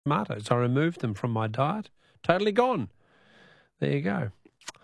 tomatoes. I removed them from my diet. Totally gone. There you go.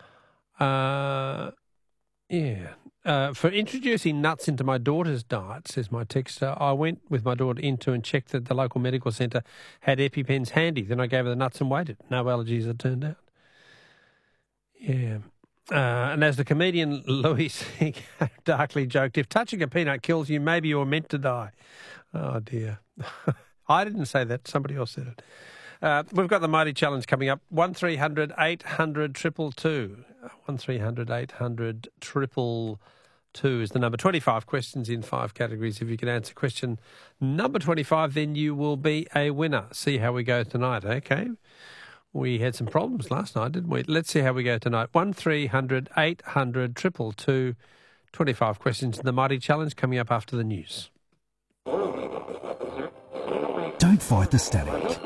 For introducing nuts into my daughter's diet, says my texter, I went with my daughter into and checked that the local medical centre had EpiPens handy. Then I gave her the nuts and waited. No allergies, it turned out. Yeah. And as the comedian Louis darkly joked, if touching a peanut kills you, maybe you're meant to die. Oh, dear. I didn't say that. Somebody else said it. We've got the Mighty Challenge coming up. 1300 800 222. 1300 800 222 is the number. 25 questions in 5 categories. If you can answer question number 25, then you will be a winner. See how we go tonight, okay? We had some problems last night, didn't we? Let's see how we go tonight. 1300 800 222. 25 questions in the Mighty Challenge coming up after the news. Don't fight the static.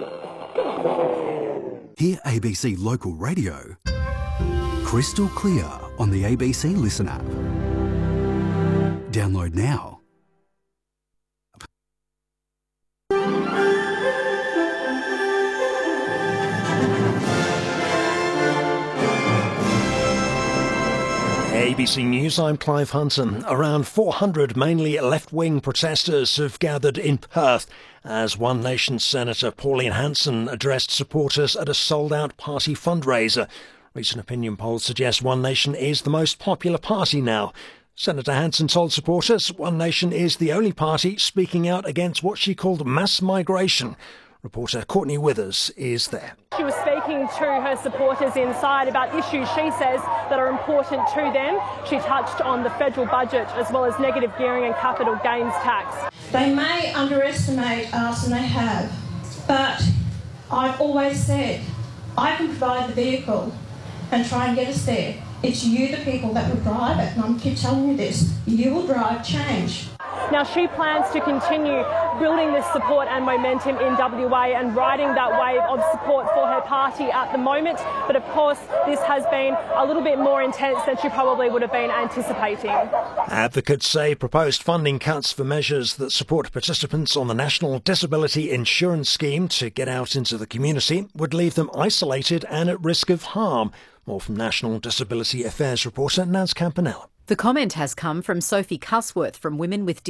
Hear ABC Local Radio crystal clear on the ABC Listen app. Download now. ABC News, I'm Clive Hunton. Around 400 mainly left-wing protesters have gathered in Perth as One Nation Senator Pauline Hanson addressed supporters at a sold-out party fundraiser. Recent opinion polls suggest One Nation is the most popular party now. Senator Hanson told supporters One Nation is the only party speaking out against what she called mass migration. Reporter Courtney Withers is there. She was speaking to her supporters inside about issues she says that are important to them. She touched on the federal budget as well as negative gearing and capital gains tax. They may underestimate us, and they have, but I've always said I can provide the vehicle and try and get us there. It's you, the people, that will drive it, and I keep telling you this. You will drive change. Now, she plans to continue building this support and momentum in WA and riding that wave of support for her party at the moment. But of course, this has been a little bit more intense than she probably would have been anticipating. Advocates say proposed funding cuts for measures that support participants on the National Disability Insurance Scheme to get out into the community would leave them isolated and at risk of harm. More from National Disability Affairs reporter Naz Campanella. The comment has come from Sophie Cusworth from Women with